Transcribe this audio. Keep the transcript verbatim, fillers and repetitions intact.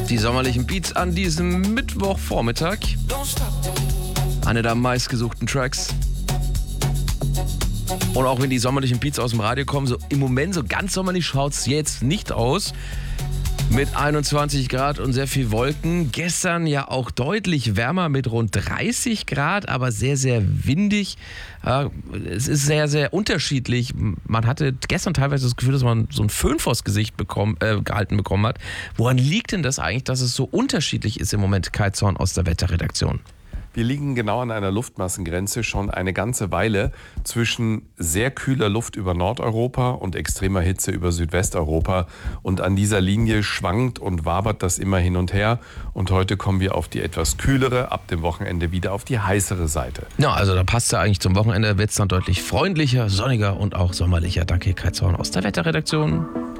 Die sommerlichen Beats an diesem Mittwochvormittag. Eine der meistgesuchten Tracks. Und auch wenn die sommerlichen Beats aus dem Radio kommen, so im Moment so ganz sommerlich schaut es jetzt nicht aus. Mit einundzwanzig Grad und sehr viel Wolken. Gestern ja auch deutlich wärmer mit rund dreißig Grad, aber sehr, sehr windig. Es ist sehr, sehr unterschiedlich. Man hatte gestern teilweise das Gefühl, dass man so ein Föhn vors Gesicht bekommen, äh, gehalten bekommen hat. Woran liegt denn das eigentlich, dass es so unterschiedlich ist im Moment? Kai Zorn aus der Wetterredaktion. Wir liegen genau an einer Luftmassengrenze schon eine ganze Weile zwischen sehr kühler Luft über Nordeuropa und extremer Hitze über Südwesteuropa. Und an dieser Linie schwankt und wabert das immer hin und her. Und heute kommen wir auf die etwas kühlere, ab dem Wochenende wieder auf die heißere Seite. Ja, also da passt ja eigentlich zum Wochenende, wird es dann deutlich freundlicher, sonniger und auch sommerlicher. Danke, Kai Zorn aus der Wetterredaktion.